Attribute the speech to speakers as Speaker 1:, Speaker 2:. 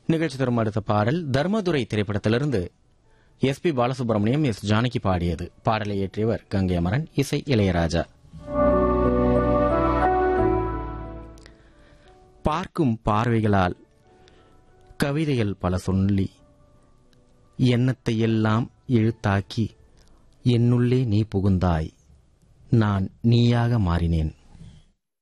Speaker 1: நிகழ்ச்சி தரும் அடுத்த பாடல் தர்மதுரை திரைப்படத்திலிருந்து எஸ்.பி. பாலசுப்ரமணியம், எஸ். ஜானகி பாடியது. பாடலை இயற்றியவர் கங்கை அமரன், இசை இளையராஜா. பார்க்கும் பார்வைகளால் கவிதைகள் பல சொல்லி எண்ணத்தை எல்லாம் எழுத்தாக்கி என்னுள்ளே நீ புகுந்தாய், நான் நீயாக மாறினேன்.